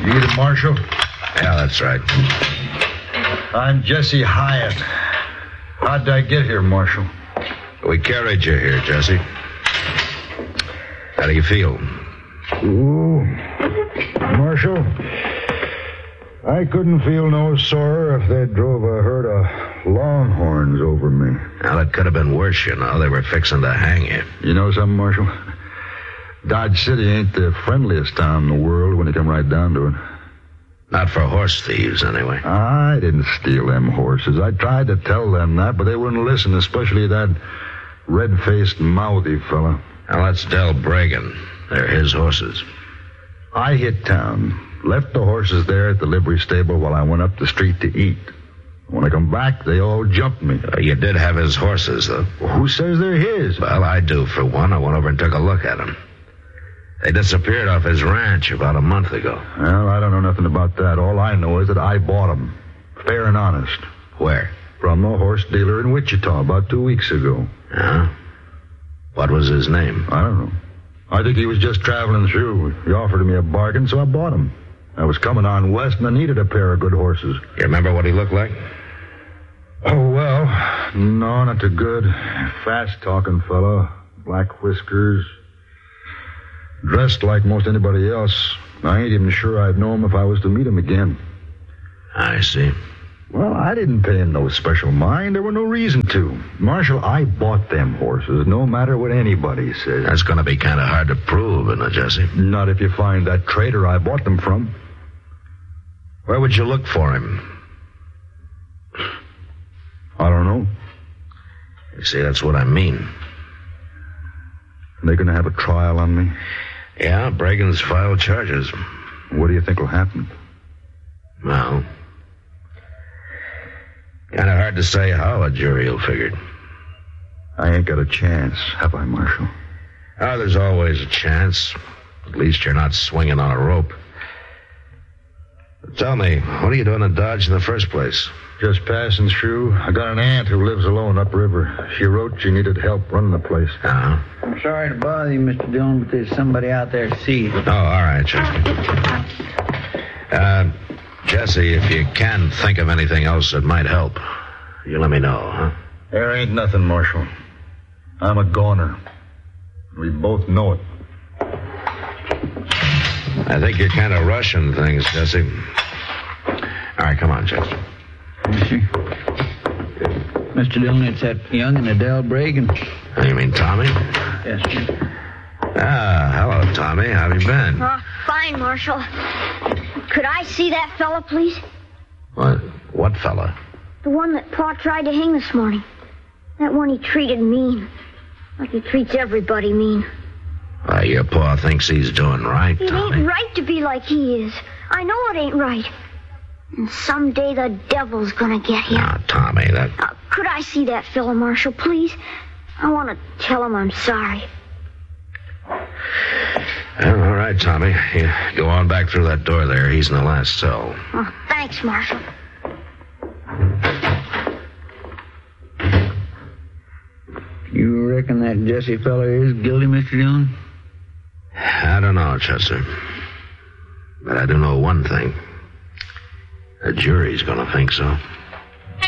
Deputy Marshal? Yeah, that's right. I'm Jesse Hyatt. How'd I get here, Marshal? We carried you here, Jesse. How do you feel? Ooh, Marshal, I couldn't feel no sorer if they drove a herd of longhorns over me. Well, it could have been worse, you know. They were fixing to hang you. You know something, Marshal? Dodge City ain't the friendliest town in the world when you come right down to it. Not for horse thieves, anyway. I didn't steal them horses. I tried to tell them that, but they wouldn't listen, especially that red-faced, mouthy fella. Now, that's Del Bragan. They're his horses. I hit town, left the horses there at the livery stable while I went up the street to eat. When I come back, they all jumped me. You did have his horses, though. Who says they're his? Well, I do, for one. I went over and took a look at them. They disappeared off his ranch about a month ago. Well, I don't know nothing about that. All I know is that I bought them, fair and honest. Where? From a horse dealer in Wichita about 2 weeks ago. Yeah? What was his name? I don't know. I think he was just traveling through. He offered me a bargain, so I bought him. I was coming on west, and I needed a pair of good horses. You remember what he looked like? Oh, well, no, not too good. Fast-talking fellow, black whiskers. Dressed like most anybody else. I ain't even sure I'd know him if I was to meet him again. I see. Well, I didn't pay him no special mind. There were no reason to. Marshal, I bought them horses, no matter what anybody says. That's going to be kind of hard to prove, isn't it, Jesse? Not if you find that trader I bought them from. Where would you look for him? I don't know. You see, that's what I mean. They're going to have a trial on me? Yeah, Bragan's filed charges. What do you think will happen? Well, kind of hard to say how a jury will figure. I ain't got a chance, have I, Marshal? Oh, there's always a chance. At least you're not swinging on a rope. Tell me, what are you doing in Dodge in the first place? Just passing through. I got an aunt who lives alone upriver. She wrote she needed help running the place. Uh-huh. I'm sorry to bother you, Mr. Dillon, but there's somebody out there to see you. Oh, all right, Chester. Jesse, if you can think of anything else that might help, you let me know, huh? There ain't nothing, Marshal. I'm a goner. We both know it. I think you're kind of rushing things, Jesse. All right, come on, Chester. Sure. Mr. Dillon, it's that young and Adele Bragan. You mean Tommy? Yes, sir. Ah, hello, Tommy. How have you been? Fine, Marshal. Could I see that fella, please? What fella? The one that Pa tried to hang this morning. That one he treated mean. Like he treats everybody mean. Your Pa thinks he's doing right, Tommy. It ain't right to be like he is. I know it ain't right. And someday the devil's gonna get him. Now, Tommy, that... Could I see that fella, Marshal, please? I want to tell him I'm sorry. Well, all right, Tommy. You go on back through that door there. He's in the last cell. Oh, thanks, Marshal. You reckon that Jesse fella is guilty, Mr. Dillon? I don't know, Chester. But I do know one thing. The jury's gonna think so.